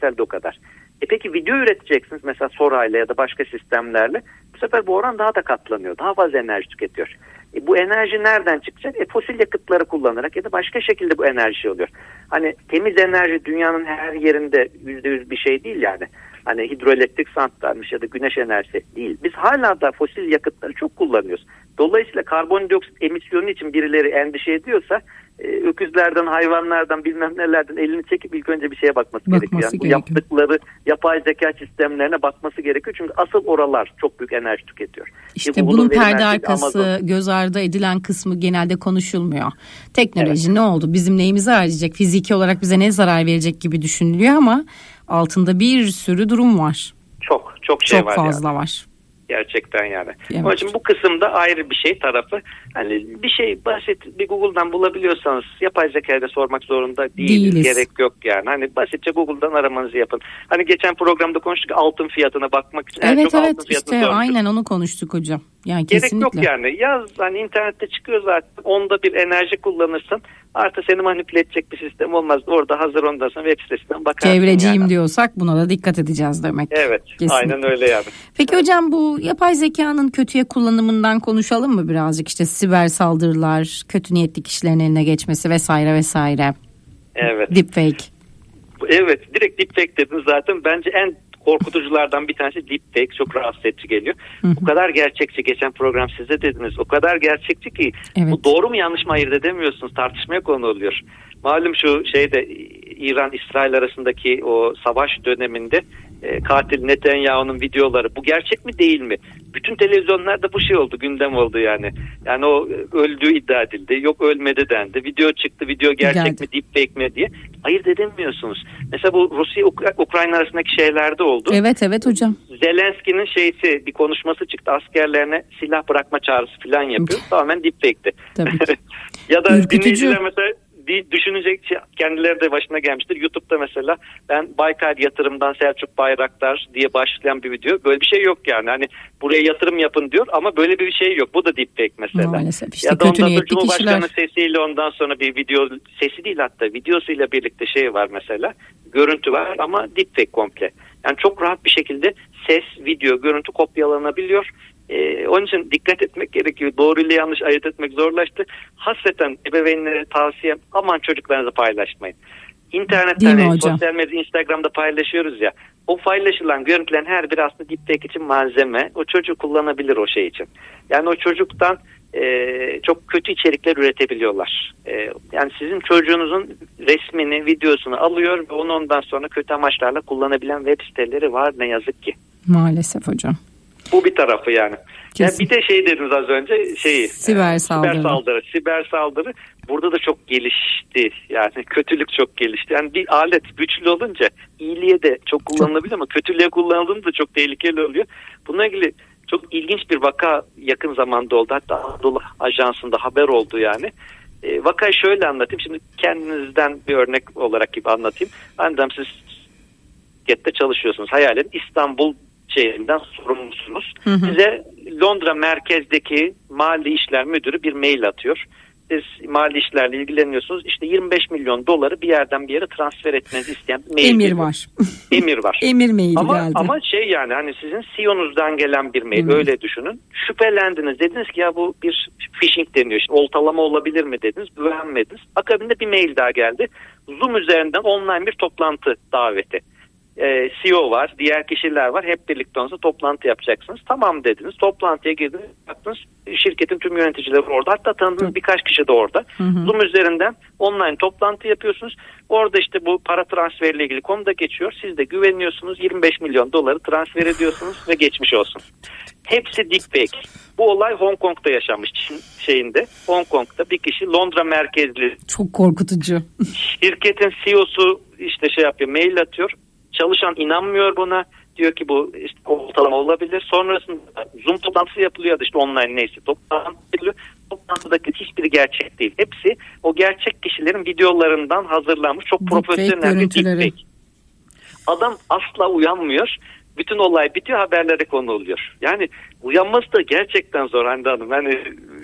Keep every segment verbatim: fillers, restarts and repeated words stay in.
görsel de o kadar. E peki video üreteceksiniz mesela Sora'yla ya da başka sistemlerle. Bu sefer bu oran daha da katlanıyor. Daha fazla enerji tüketiyor. E bu enerji nereden çıkacak? E fosil yakıtları kullanarak ya da başka şekilde bu enerji oluyor. Hani temiz enerji dünyanın her yerinde yüzde yüz bir şey değil yani. Hani hidroelektrik santralmiş ya da güneş enerjisi değil. Biz hala da fosil yakıtları çok kullanıyoruz. Dolayısıyla karbondioksit emisyonu için birileri endişe ediyorsa e, öküzlerden, hayvanlardan, bilmem nelerden elini çekip ilk önce bir şeye bakması, bakması gerekiyor. Yani bu gerekiyor. yaptıkları yapay zeka sistemlerine bakması gerekiyor. Çünkü asıl oralar çok büyük enerji tüketiyor. İşte e, bunun perde arkası, Amazon. göz ardı edilen kısmı genelde konuşulmuyor. Teknoloji evet. Ne oldu? Bizim neyimize harcayacak? Fiziki olarak bize ne zarar verecek gibi düşünülüyor ama altında bir sürü durum var. Çok çok şey çok var. Çok fazla yani. var. Gerçekten yani. Evet. Onun için bu kısımda ayrı bir şey tarafı. Hani bir şey basit bir Google'dan bulabiliyorsanız yapay zekaya da sormak zorunda değiliz. Değiliz. Gerek yok yani. Hani basitçe Google'dan aramanızı yapın. Hani geçen programda konuştuk altın fiyatına bakmak için. Evet çok evet işte aynen onu konuştuk hocam. Yani gerek kesinlikle. yok yani. Yaz hani internette çıkıyor zaten. Onda bir enerji kullanırsın. Artı seni manipüle edecek bir sistem olmaz. Orada hazır ondan sonra web sitesinden bakarsın. Çevreciyim yani. Diyorsak buna da dikkat edeceğiz demek. Evet. Kesinlikle. Aynen öyle yani. Peki hocam bu yapay zekanın kötüye kullanımından konuşalım mı birazcık? İşte siber saldırılar, kötü niyetli kişilerin eline geçmesi vesaire vesaire. Evet. Deepfake. Evet. Direkt deepfake dediniz zaten. Bence en korkutuculardan bir tanesi deepfake. Çok rahatsız edici geliyor. Hı hı. O kadar gerçekçi. Geçen program size dediniz. O kadar gerçekçi ki evet. Bu doğru mu yanlış mı ayırt edemiyorsunuz. Tartışmaya konu oluyor. Malum şu şeyde İran-İsrail arasındaki o savaş döneminde e, katil Netanyahu'nun videoları bu gerçek mi değil mi? Bütün televizyonlarda bu şey oldu, gündem oldu yani. Yani o öldüğü iddia edildi. Yok ölmedi dendi. Video çıktı. Video gerçek Geldi. mi, deepfake mi diye ayırt edemiyorsunuz. Mesela bu Rusya-Ukrayna arasındaki şeylerde oldu. Evet evet hocam. Zelenski'nin şeysi bir konuşması çıktı. Askerlerine silah bırakma çağrısı falan yapıyor. Tamamen deepfake'ti. Tabii ki. Ya da dinleyiciler mesela düşünecek kendileri de başına gelmiştir. YouTube'da mesela ben Baykar yatırımdan Selçuk Bayraktar diye başlayan bir video. Böyle bir şey yok yani. Hani buraya yatırım yapın diyor ama böyle bir şey yok. Bu da deepfake mesela. Maalesef işte ya da kötü ondan niyetli sonra Cumhurbaşkanı kişiler. sesiyle ondan sonra bir video, sesi değil hatta videosuyla birlikte şey var mesela. Görüntü var ama deepfake komple. Yani çok rahat bir şekilde ses, video, görüntü kopyalanabiliyor. Ee, onun için dikkat etmek gerekiyor. Doğru ile yanlış ayırt etmek zorlaştı. Hasreten ebeveynlere tavsiyem aman çocuklarınızı paylaşmayın. İnternetten, hani, sosyal medya, Instagram'da paylaşıyoruz ya. O paylaşılan görüntülerin her biri aslında deepfake için malzeme. O çocuk kullanabilir o şey için. Yani o çocuktan e, çok kötü içerikler üretebiliyorlar. E, yani sizin çocuğunuzun resmini, videosunu alıyor ve onu ondan sonra kötü amaçlarla kullanabilen web siteleri var ne yazık ki. Maalesef hocam. Bu bir tarafı yani. yani. Bir de şey dediniz az önce şeyi. Siber saldırı. Siber saldırı. Siber saldırı. Burada da çok gelişti. Yani kötülük çok gelişti. Yani bir alet güçlü olunca iyiliğe de çok kullanılabilir ama kötülüğe kullanıldığında da çok tehlikeli oluyor. Bununla ilgili çok ilginç bir vaka yakın zamanda oldu. Hatta Anadolu Ajansı'nda haber oldu yani. E, vakayı şöyle anlatayım. Şimdi kendinizden bir örnek olarak gibi anlatayım. Anladım siz şirkette çalışıyorsunuz. Hayal edin İstanbul şehrinden sorumlusunuz. Hı hı. Size Londra merkezdeki mali işler müdürü bir mail atıyor. Siz mali işlerle ilgileniyorsunuz. İşte yirmi beş milyon doları bir yerden bir yere transfer etmenizi isteyen bir mail. Emir geliyor. var. Emir var. Emir maili ama, geldi. Ama şey yani hani sizin C E O'nuzdan gelen bir mail. Hı. Öyle düşünün. Şüphelendiniz. Dediniz ki ya bu bir phishing deniyor. İşte oltalama olabilir mi dediniz. Güvenmediniz. Akabinde bir mail daha geldi. Zoom üzerinden online bir toplantı daveti. C E O var, diğer kişiler var. Hep birlikte onunla toplantı yapacaksınız. Tamam dediniz. Toplantıya girdiniz. Baktınız şirketin tüm yöneticileri orada. Hatta tanıdığınız birkaç kişi de orada. Hı hı. Zoom üzerinden online toplantı yapıyorsunuz. Orada işte bu para transferiyle ilgili konu da geçiyor. Siz de güveniyorsunuz. yirmi beş milyon doları transfer ediyorsunuz ve geçmiş olsun. Hepsi deepfake. Bu olay Hong Kong'da yaşanmış. Çin şeyinde. Hong Kong'da bir kişi Londra merkezli. Çok korkutucu. Şirketin C E O'su işte şey yapıyor, mail atıyor. Çalışan inanmıyor buna. Diyor ki bu işte ortalama olabilir. Sonrasında Zoom toplantısı yapılıyor ya da işte online neyse toplantı yapılıyor. Toplantıdaki hiçbiri gerçek değil. Hepsi o gerçek kişilerin videolarından hazırlanmış çok deepfake profesyonel bir deepfake. Adam asla uyanmıyor. Bütün olay bitiyor, haberlere konu oluyor. Yani uyanması da gerçekten zor Hande Hanım. Yani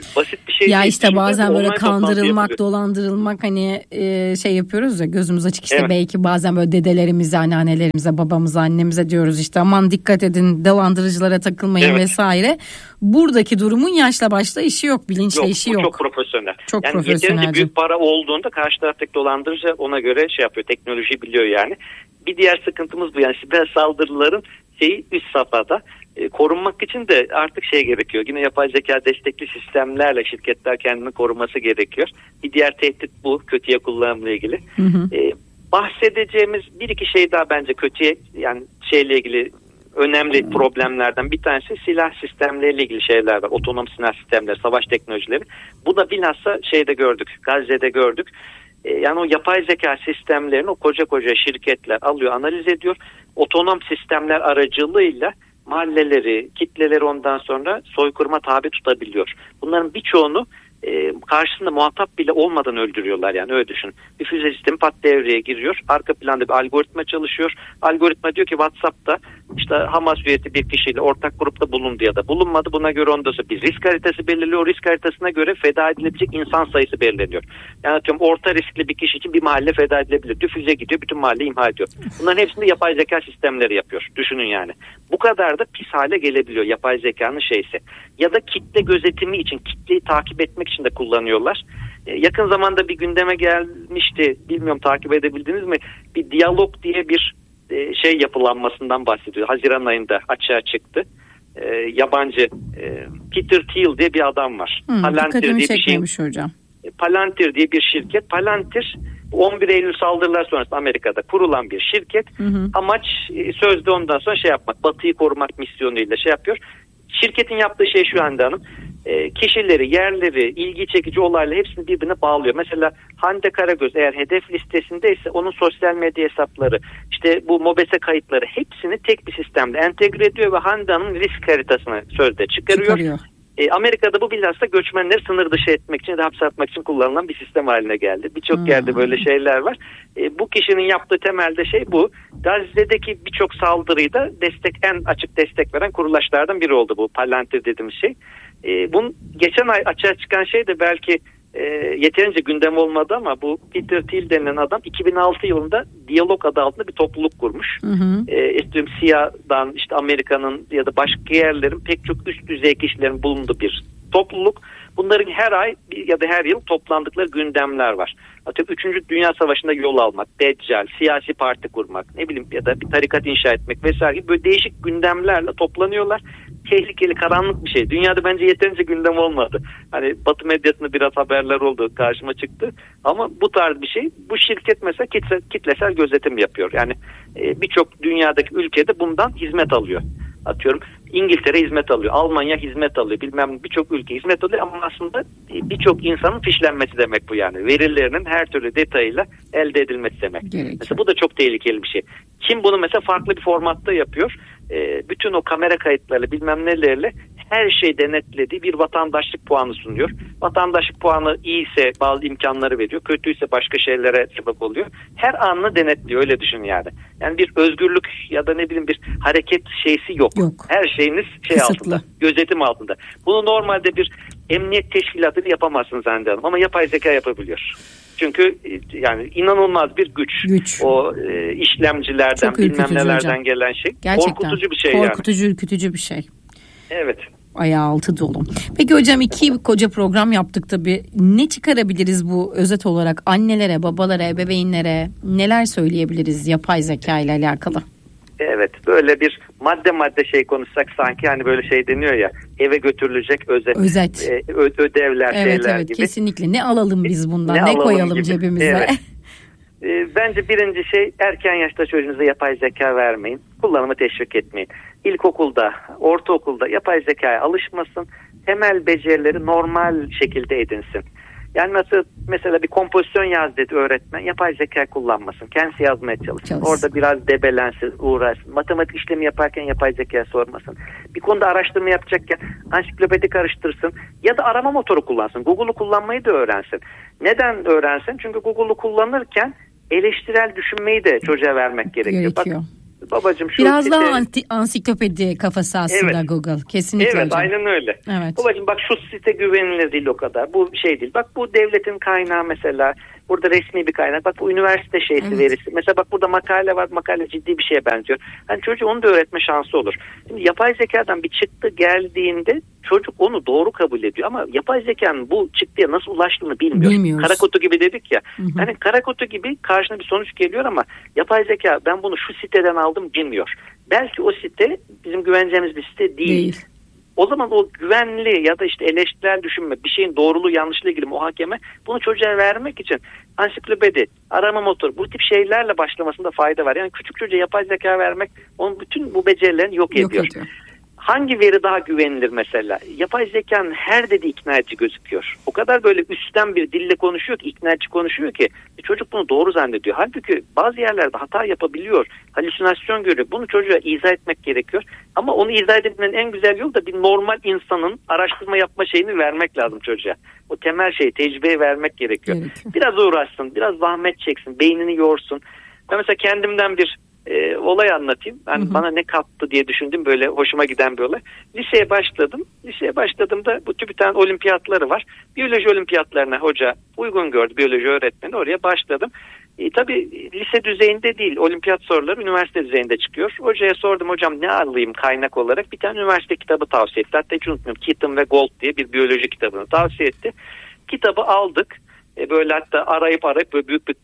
basit bir şey ya değil. işte Şimdi bazen böyle kandırılmak, yapılıyor. dolandırılmak hani e, şey yapıyoruz ya, gözümüz açık işte, Evet. belki bazen böyle dedelerimize, anneannelerimize, babamıza, annemize diyoruz işte aman dikkat edin, dolandırıcılara takılmayın Evet. vesaire. Buradaki durumun yaşla başla işi yok, bilinçle Yok, işi bu yok. çok profesyonel. Çok yani profesyonelce. yeterince büyük para olduğunda karşı taraftaki dolandırıcı ona göre şey yapıyor, teknoloji biliyor yani. Bir diğer sıkıntımız bu, yani siber saldırıların şeyi üst safhada. E, korunmak için de artık şey gerekiyor. Yine yapay zeka destekli sistemlerle şirketler kendini koruması gerekiyor. Bir diğer tehdit bu, kötüye kullanımla ilgili. Hı hı. E, bahsedeceğimiz bir iki şey daha bence kötüye, yani şeyle ilgili önemli problemlerden bir tanesi silah sistemleriyle ilgili şeyler var. Otonom silah sistemleri, savaş teknolojileri. Bu da bilhassa şeyde gördük, Gazze'de gördük. Yani o yapay zeka sistemlerini o koca koca şirketler alıyor, analiz ediyor. Otonom sistemler aracılığıyla mahalleleri, kitleleri ondan sonra soykırıma tabi tutabiliyor. Bunların birçoğunu e, karşısında muhatap bile olmadan öldürüyorlar, yani öyle düşün. Bir füze sistemi pat devreye giriyor. Arka planda bir algoritma çalışıyor. Algoritma diyor ki WhatsApp'ta işte Hamas üyesi bir kişiyle ortak grupta bulundu ya da bulunmadı. Buna göre ondan sonra bir risk haritası belirliyor. O risk haritasına göre feda edilebilecek insan sayısı belirleniyor. Yani atıyorum orta riskli bir kişi için bir mahalle feda edilebilir. Diyor, füze gidiyor, bütün mahalleyi imha ediyor. Bunların hepsini yapay zeka sistemleri yapıyor. Düşünün yani. Bu kadar da pis hale gelebiliyor yapay zekanın şeysi. Ya da kitle gözetimi için, kitleyi takip etmek için de kullanıyorlar. Ee, yakın zamanda bir gündeme gelmişti. Bilmiyorum takip edebildiniz mi? Bir diyalog diye bir e, şey yapılanmasından bahsediyor. Haziran ayında açığa çıktı. E, yabancı e, Peter Thiel diye bir adam var. Hmm, Palantir diye bir şey. hocam. Palantir diye bir şirket. Palantir on bir Eylül saldırılar sonrası Amerika'da kurulan bir şirket. Hı hı. Amaç e, sözde ondan sonra şey yapmak, Batı'yı korumak misyonuyla şey yapıyor. Şirketin yaptığı şey şu Hande Hanım. E, kişileri, yerleri, ilgi çekici olayla hepsini birbirine bağlıyor. Mesela Hande Karagöz eğer hedef listesindeyse onun sosyal medya hesapları, işte bu MOBESE kayıtları hepsini tek bir sistemde entegre ediyor ve Hande Hanım'ın risk haritasını sözde çıkarıyor. çıkarıyor. E, Amerika'da bu bilhassa göçmenleri sınır dışı etmek için, de hapse atmak için kullanılan bir sistem haline geldi. Birçok hmm. yerde böyle şeyler var. E, bu kişinin yaptığı temelde şey bu. Gazze'deki birçok saldırıyı da destek, en açık destek veren kuruluşlardan biri oldu bu Palantir dediğimiz şey. E, bunun geçen ay açığa çıkan şey de belki e, yeterince gündem olmadı ama bu Peter Thiel denilen adam iki bin altı yılında Diyalog adı altında bir topluluk kurmuş. Hı hı. E, işte S İ A'dan, işte Amerika'nın ya da başka yerlerin pek çok üst düzey kişilerin bulunduğu bir topluluk. Bunların her ay ya da her yıl toplandıkları gündemler var. Atıyorum üçüncü Dünya Savaşı'nda yol almak, Deccal, siyasi parti kurmak, ne bileyim ya da bir tarikat inşa etmek vesaire gibi böyle değişik gündemlerle toplanıyorlar. Tehlikeli, karanlık bir şey. Dünyada bence yeterince gündem olmadı. Hani Batı medyasında biraz haberler oldu, karşıma çıktı. Ama bu tarz bir şey. Bu şirket mesela kitle, kitlesel gözetim yapıyor. Yani e, birçok dünyadaki ülkede bundan hizmet alıyor. Atıyorum İngiltere hizmet alıyor, Almanya hizmet alıyor, bilmem birçok ülke hizmet alıyor ama aslında birçok insanın fişlenmesi demek bu yani. Verilerinin her türlü detayıyla elde edilmesi demek. Gerekiyor. Mesela bu da çok tehlikeli bir şey. Kim bunu mesela farklı bir formatta yapıyor? Ee, bütün o kamera kayıtlarıyla bilmem nelerle her şey denetlediği bir vatandaşlık puanı sunuyor. Vatandaşlık puanı iyiyse bazı imkanları veriyor, kötüyse başka şeylere sebep oluyor. Her anını denetliyor, öyle düşün yani. Yani bir özgürlük ya da ne bileyim bir hareket şeysi yok. yok. Her şeyiniz şey Kısıtlı. altında, gözetim altında. Bunu normalde bir emniyet teşkilatı yapamazsınız Hande Hanım ama yapay zeka yapabiliyor. Çünkü yani inanılmaz bir güç. güç. O e, işlemcilerden çok bilmem nelerden hocam. Gelen şey. Gerçekten. Korkutucu bir şey Korkutucu, yani. Korkutucu, ürkütücü bir şey. Evet. Ayağı altı dolu. Peki hocam iki koca program yaptık tabii. Ne çıkarabiliriz bu özet olarak annelere, babalara, ebeveynlere? Neler söyleyebiliriz yapay zeka ile alakalı? Evet, böyle bir madde madde şey konuşsak sanki hani böyle şey deniyor ya, eve götürülecek özet, özet. E, ödevler evet, şeyler evet, gibi. Kesinlikle ne alalım biz bundan, ne, ne koyalım gibi. Cebimize. Evet. e, bence birinci şey, erken yaşta çocuğunuza yapay zeka vermeyin, kullanımı teşvik etmeyin. İlkokulda, ortaokulda yapay zekaya alışmasın, temel becerileri normal şekilde edinsin. Yani mesela, mesela bir kompozisyon yaz dedi öğretmen, yapay zeka kullanmasın. Kendisi yazmaya çalışsın. Çalışsın. Orada biraz debelensin, uğraşsın. Matematik işlemi yaparken yapay zekaya sormasın. Bir konuda araştırma yapacakken ansiklopedi karıştırsın. Ya da arama motoru kullansın. Google'u kullanmayı da öğrensin. Neden öğrensin? Çünkü Google'u kullanırken eleştirel düşünmeyi de çocuğa vermek gerekiyor. Gerekiyor. Bak, Babacığım şu biraz site... daha anti, ansiklopedi kafası aslında evet. Google. Kesinlikle evet, hocam. aynen öyle. Evet. Babacığım bak şu site güvenilir değil o kadar. Bu şey değil. Bak bu devletin kaynağı mesela. Burada resmi bir kaynak. Bak bu üniversite şeysi evet. verisi. Mesela bak burada makale var. Makale ciddi bir şeye benziyor. Hani çocuğu onu da öğretme şansı olur. Şimdi yapay zekadan bir çıktı geldiğinde çocuk onu doğru kabul ediyor. Ama yapay zekanın bu çıktıya nasıl ulaştığını bilmiyor. Bilmiyoruz. Kara kutu gibi dedik ya. Hı hı. Hani kara kutu gibi karşına bir sonuç geliyor ama yapay zeka ben bunu şu siteden aldım bilmiyor. Belki o site bizim güveneceğimiz bir site değil. değil. O zaman o güvenli ya da işte eleştirel düşünme, bir şeyin doğruluğu yanlışlığı ilgili muhakeme, bunu çocuğa vermek için ansiklopedi, arama motoru, bu tip şeylerle başlamasında fayda var. Yani küçük çocuğa yapay zeka vermek onun bütün bu becerilerini yok ediyor. Yok ediyor. Hangi veri daha güvenilir mesela? Yapay zekanın her dediği ikna edici gözüküyor. O kadar böyle üstten bir dille konuşuyor ki, ikna edici konuşuyor ki çocuk bunu doğru zannediyor. Halbuki bazı yerlerde hata yapabiliyor. Halüsinasyon görüyor. Bunu çocuğa izah etmek gerekiyor. Ama onu izah etmenin en güzel yolu da bir normal insanın araştırma yapma şeyini vermek lazım çocuğa. O temel şeyi, tecrübeyi vermek gerekiyor. Evet. Biraz uğraşsın, biraz zahmet çeksin, beynini yorsun. Ben mesela kendimden bir E, olay anlatayım. Yani hı hı. Bana ne kattı diye düşündüm, böyle hoşuma giden bir olay. Liseye başladım. Liseye başladığımda bu TÜBİTAK'ın olimpiyatları var. Biyoloji olimpiyatlarına hoca uygun gördü, biyoloji öğretmeni. Oraya başladım. E, tabii lise düzeyinde değil, olimpiyat soruları üniversite düzeyinde çıkıyor. Hocaya sordum, hocam ne alayım kaynak olarak? Bir tane üniversite kitabı tavsiye etti. Hatta hiç unutmuyorum, Keaton ve Gold diye bir biyoloji kitabını tavsiye etti. Kitabı aldık. E, böyle hatta arayıp arayıp böyle büyük bir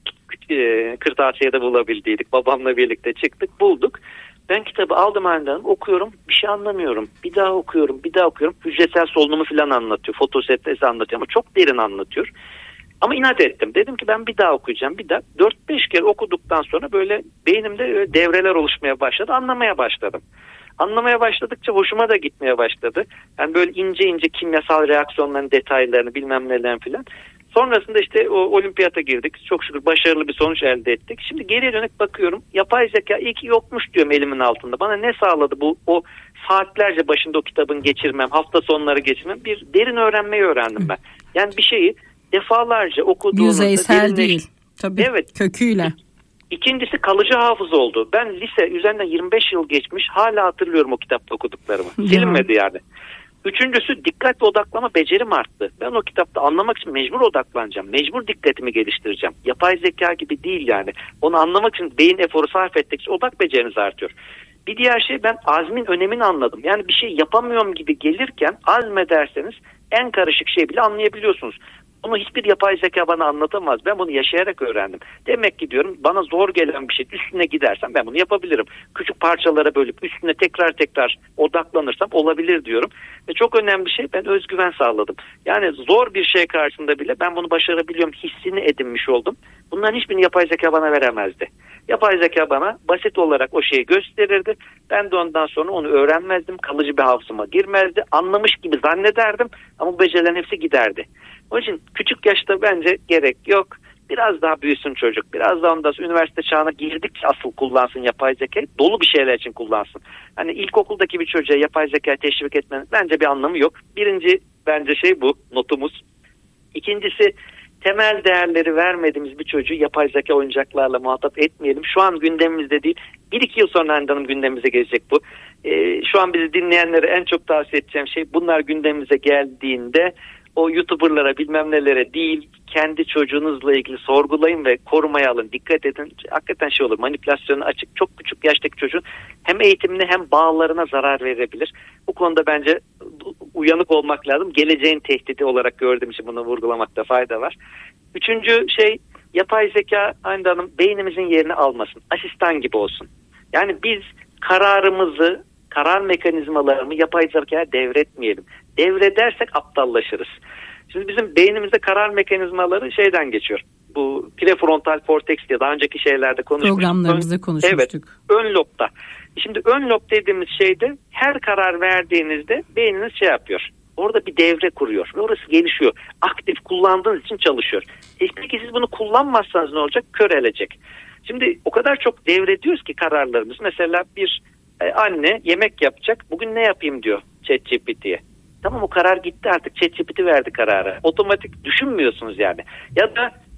e, kırtasiyede bulabildiydik. Babamla birlikte çıktık, bulduk. Ben kitabı aldım elinden, okuyorum, bir şey anlamıyorum. Bir daha okuyorum, bir daha okuyorum. Hücresel solunumu falan anlatıyor, fotosentezi anlatıyor ama çok derin anlatıyor. Ama inat ettim. Dedim ki ben bir daha okuyacağım, bir daha. dört beş kere okuduktan sonra böyle beynimde devreler oluşmaya başladı, anlamaya başladım. Anlamaya başladıkça hoşuma da gitmeye başladı. Yani böyle ince ince kimyasal reaksiyonların detaylarını, bilmem neler filan. Sonrasında işte o olimpiyata girdik. Çok şükür başarılı bir sonuç elde ettik. Şimdi geriye dönük bakıyorum. Yapay zeka iyi ki yokmuş diyorum elimin altında. Bana ne sağladı bu? O saatlerce başında o kitabın geçirmem, hafta sonları geçirmem. Bir derin öğrenmeyi öğrendim ben. Yani bir şeyi defalarca okuduğunuzda... Yüzeysel değil. Tabii evet. Köküyle. İkincisi kalıcı hafıza oldu. Ben lise üzerinden yirmi beş yıl geçmiş. Hala hatırlıyorum o kitapta okuduklarımı. Silinmedi yani. Üçüncüsü dikkat ve odaklama becerim arttı. Ben o kitapta anlamak için mecbur odaklanacağım. Mecbur dikkatimi geliştireceğim. Yapay zeka gibi değil yani. Onu anlamak için beyin eforu sarf ettikçe odak beceriniz artıyor. Bir diğer şey, ben azmin önemini anladım. Yani bir şey yapamıyorum gibi gelirken azmederseniz en karışık şeyi bile anlayabiliyorsunuz. Bunu hiçbir yapay zeka bana anlatamaz. Ben bunu yaşayarak öğrendim. Demek ki diyorum, bana zor gelen bir şey üstüne gidersem ben bunu yapabilirim. Küçük parçalara bölüp üstüne tekrar tekrar odaklanırsam olabilir diyorum. Ve çok önemli bir şey, ben özgüven sağladım. Yani zor bir şey karşısında bile ben bunu başarabiliyorum hissini edinmiş oldum. Bunların hiçbirini yapay zeka bana veremezdi. Yapay zeka bana basit olarak o şeyi gösterirdi. Ben de ondan sonra onu öğrenmezdim. Kalıcı bir hafızama girmezdi. Anlamış gibi zannederdim ama bu becerilerin hepsi giderdi. Onun için küçük yaşta bence gerek yok. Biraz daha büyüsün çocuk. Biraz daha ondan sonra üniversite çağına girdikçe asıl kullansın yapay zekayı. Dolu bir şeyler için kullansın. Hani ilkokuldaki bir çocuğa yapay zekayı teşvik etmenin bence bir anlamı yok. Birinci bence şey bu, notumuz. İkincisi, temel değerleri vermediğimiz bir çocuğu yapay zeka oyuncaklarla muhatap etmeyelim. Şu an gündemimizde değil. Bir iki yıl sonra Hanım gündemimize gelecek bu. Ee, şu an bizi dinleyenlere en çok tavsiye edeceğim şey, bunlar gündemimize geldiğinde o YouTuber'lara bilmem nelere değil, kendi çocuğunuzla ilgili sorgulayın ve korumaya alın. Dikkat edin. Hakikaten şey olur, manipülasyonu açık. Çok küçük yaştaki çocuğun hem eğitimine hem bağlarına zarar verebilir. Bu konuda bence uyanık olmak lazım. Geleceğin tehdidi olarak gördüğüm için bunu vurgulamakta fayda var. Üçüncü şey, yapay zeka aynı hanım beynimizin yerini almasın. Asistan gibi olsun. Yani biz kararımızı, karar mekanizmalarını yapay zekaya devretmeyelim. Devredersek aptallaşırız. Şimdi bizim beynimizde karar mekanizmaları şeyden geçiyor. Bu prefrontal korteks diye daha önceki şeylerde konuşmuştuk. Programlarımızda konuşmuştuk. Evet, ön lobda. Şimdi ön lob dediğimiz şeyde her karar verdiğinizde beyniniz şey yapıyor. Orada bir devre kuruyor ve orası gelişiyor. Aktif kullandığınız için çalışıyor. E peki siz bunu kullanmazsanız ne olacak? Körelecek. Şimdi o kadar çok devrediyoruz ki kararlarımız. Mesela bir e, anne yemek yapacak. Bugün ne yapayım diyor ChatGPT'ye. Tamam, o karar gitti artık. ChatGPT verdi kararı. Otomatik düşünmüyorsunuz yani. Ya da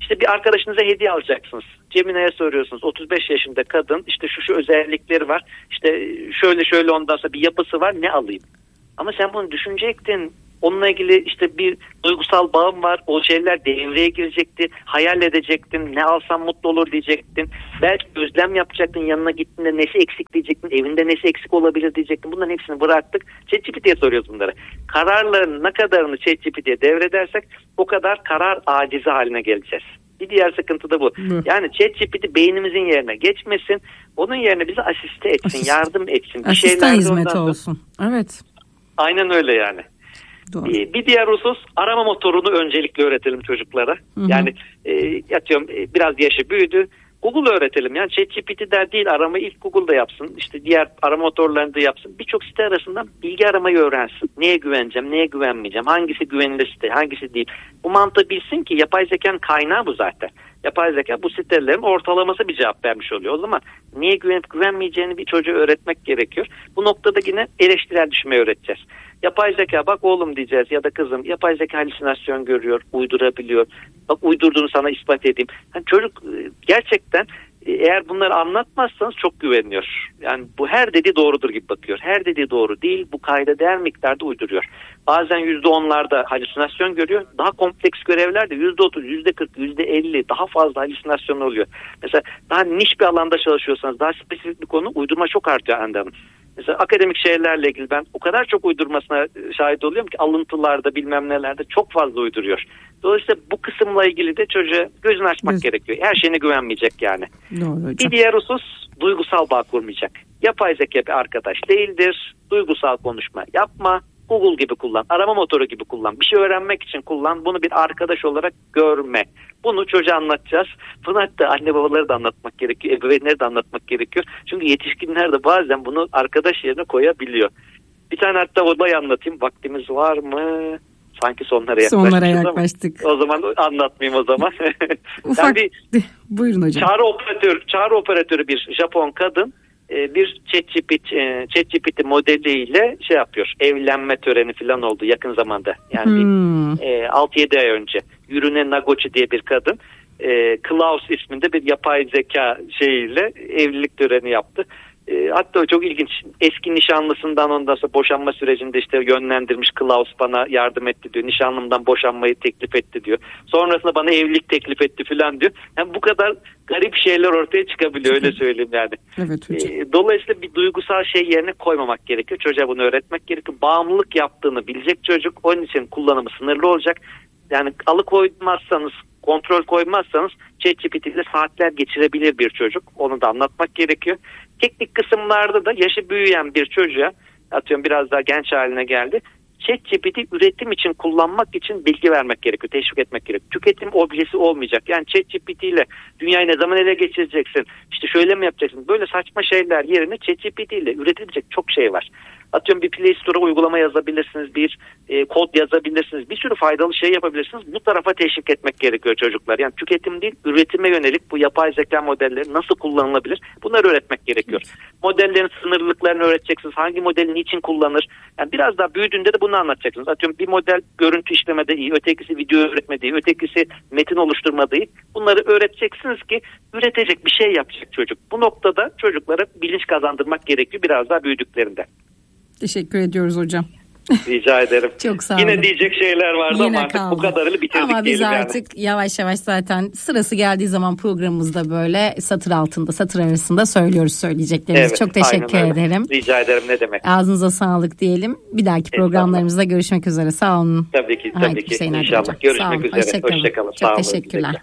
İşte bir arkadaşınıza hediye alacaksınız. Cemile'ye soruyorsunuz. otuz beş yaşında kadın, işte şu şu özellikleri var. İşte şöyle şöyle ondan sonra bir yapısı var, ne alayım? Ama sen bunu düşünecektin. Onunla ilgili işte bir duygusal bağım var. O şeyler devreye girecekti. Hayal edecektin. Ne alsam mutlu olur diyecektin. Belki gözlem yapacaktın. Yanına gittiğinde nesi eksik diyecektin. Evinde nesi eksik olabilir diyecektin. Bunların hepsini bıraktık. ChatGPT'ye soruyoruz bunları. Kararların ne kadarını ChatGPT'ye devredersek o kadar karar acizi haline geleceğiz. Bir diğer sıkıntı da bu. Hı. Yani ChatGPT beynimizin yerine geçmesin. Onun yerine bizi asiste etsin, Asist. yardım etsin. Asistan hizmeti olsun. Evet. Aynen öyle yani. Doğru. Bir diğer husus, arama motorunu öncelikle öğretelim çocuklara. Hı hı. Yani e, yatıyorum e, biraz yaşı büyüdü. Google öğretelim. Yani ChatGPT'de değil, aramayı ilk Google'da yapsın. İşte diğer arama motorlarında yapsın. Birçok site arasından bilgi aramayı öğrensin. Neye güveneceğim, neye güvenmeyeceğim, hangisi güvenilir site, hangisi değil. Bu mantığı bilsin ki yapay zekanın kaynağı bu zaten. Yapay zeka bu sitelerin ortalaması bir cevap vermiş oluyor. O zaman niye güvenip güvenmeyeceğini bir çocuğa öğretmek gerekiyor. Bu noktada yine eleştirel düşünmeyi öğreteceğiz. Yapay zeka, bak oğlum diyeceğiz ya da kızım, yapay zeka halüsinasyon görüyor, uydurabiliyor. Bak uydurduğunu sana ispat edeyim. Yani çocuk gerçekten eğer bunları anlatmazsanız çok güveniyor. Yani bu her dediği doğrudur gibi bakıyor. Her dediği doğru değil, bu kayda değer miktarda uyduruyor. Bazen yüzde onlarda halüsinasyon görüyor. Daha kompleks görevlerde yüzde otuz, yüzde kırk, yüzde elli daha fazla halüsinasyon oluyor. Mesela daha niş bir alanda çalışıyorsanız, daha spesifik bir konu, uydurma çok artıyor anlamda. Mesela akademik şeylerle ilgili ben o kadar çok uydurmasına şahit oluyorum ki alıntılarda bilmem nelerde çok fazla uyduruyor. Dolayısıyla bu kısımla ilgili de çocuğa gözünü açmak evet. gerekiyor. Her şeyine güvenmeyecek yani. Doğru, bir diğer husus, duygusal bağ kurmayacak. Yapay zeka bir arkadaş değildir. Duygusal konuşma yapma. Google gibi kullan, arama motoru gibi kullan, bir şey öğrenmek için kullan, bunu bir arkadaş olarak görme. Bunu çocuğa anlatacağız. Bunu hatta anne babaları da anlatmak gerekiyor, ebeveynleri de anlatmak gerekiyor. Çünkü yetişkinler de bazen bunu arkadaş yerine koyabiliyor. Bir tane hatta olay anlatayım, vaktimiz var mı? Sanki sonlara yaklaştık. Sonlara yaklaştık. O zaman anlatmayayım o zaman. Ufak, bir, buyurun hocam. Çağrı operatör, çağrı operatörü bir Japon kadın. Bir ChatGPT, ChatGPT modeliyle şey yapıyor. Evlenme töreni falan oldu yakın zamanda. Yani hmm. bir, e, altı yedi ay önce. Yurune Nagochi diye bir kadın. E, Klaus isminde bir yapay zeka şeyiyle evlilik töreni yaptı. E, hatta çok ilginç. Eski nişanlısından ondan sonra boşanma sürecinde işte yönlendirmiş, Klaus bana yardım etti diyor. Nişanlımdan boşanmayı teklif etti diyor. Sonrasında bana evlilik teklif etti falan diyor. Yani bu kadar garip şeyler ortaya çıkabiliyor, öyle söyleyeyim yani. Evet hocam. E, dolayısıyla bir duygusal şey yerine koymamak gerekiyor. Çocuğa bunu öğretmek gerekiyor. Bağımlılık yaptığını bilecek çocuk. Onun için kullanımı sınırlı olacak. Yani alıkoymazsanız, kontrol koymazsanız ChatGPT ile saatler geçirebilir bir çocuk. Onu da anlatmak gerekiyor. Teknik kısımlarda da yaşı büyüyen bir çocuğa, atıyorum biraz daha genç haline geldi, ChatGPT üretim için kullanmak için bilgi vermek gerekiyor, teşvik etmek gerekiyor. Tüketim objesi olmayacak. Yani ChatGPT ile dünyayı ne zaman ele geçireceksin, işte şöyle mi yapacaksın, böyle saçma şeyler yerine ChatGPT ile üretilecek çok şey var. Atıyorum bir Play Store'a uygulama yazabilirsiniz, bir e, kod yazabilirsiniz, bir sürü faydalı şey yapabilirsiniz. Bu tarafa teşvik etmek gerekiyor çocuklar. Yani tüketim değil, üretime yönelik bu yapay zeka modelleri nasıl kullanılabilir, bunları öğretmek gerekiyor. Modellerin sınırlılıklarını öğreteceksiniz. Hangi modeli niçin kullanır? Yani biraz daha büyüdüğünde de bunu anlatacaksınız. Atıyorum bir model görüntü işlemede iyi, ötekisi video üretmede iyi, ötekisi metin oluşturmada iyi. Bunları öğreteceksiniz ki üretecek bir şey yapacak çocuk. Bu noktada çocuklara bilinç kazandırmak gerekiyor biraz daha büyüdüklerinde. Teşekkür ediyoruz hocam. Rica ederim. Çok sağ olun. Yine diyecek şeyler vardı Yine ama artık kaldı. Bu kadarıyla bitirdik ama biz diyelim artık yani. yavaş yavaş zaten sırası geldiği zaman programımızda böyle satır altında, satır arasında söylüyoruz söyleyeceklerimizi. Evet, çok teşekkür ederim. Rica ederim, ne demek. Ağzınıza sağlık diyelim. Bir dahaki programlarımızda görüşmek üzere. Sağ olun. Tabii ki. Tabii Haydi, ki. Hüseyin İnşallah. Görüşmek üzere. Hoşçakalın. Hoşçakalın. Çok teşekkürler.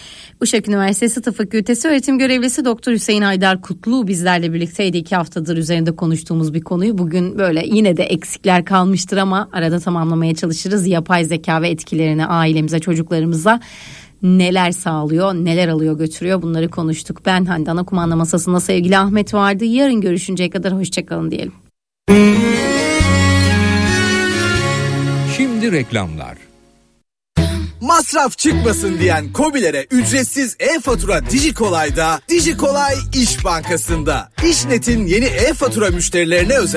Uşak Üniversitesi Tıp Fakültesi öğretim görevlisi Doktor Hüseyin Haydar Kutlu bizlerle birlikteydi. İki haftadır üzerinde konuştuğumuz bir konuyu bugün böyle yine de eksikler kalmıştır ama arada tamamlamaya çalışırız. Yapay zeka ve etkilerini ailemize, çocuklarımıza neler sağlıyor, neler alıyor götürüyor, bunları konuştuk. Ben Hande, ana kumanda masasında sevgili Ahmet vardı. Yarın görüşünceye kadar hoşçakalın diyelim. Şimdi reklamlar. Masraf çıkmasın diyen KOBİ'lere ücretsiz e-fatura Dijikolay'da, Dijikolay İş Bankası'nda. İşnet'in yeni e-fatura müşterilerine özel